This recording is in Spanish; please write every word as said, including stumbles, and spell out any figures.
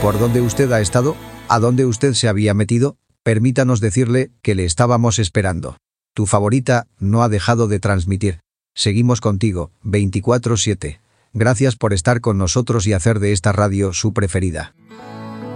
¿Por dónde usted ha estado? ¿A dónde usted se había metido? Permítanos decirle que le estábamos esperando. Tu favorita no ha dejado de transmitir. Seguimos contigo, veinticuatro siete. Gracias por estar con nosotros y hacer de esta radio su preferida.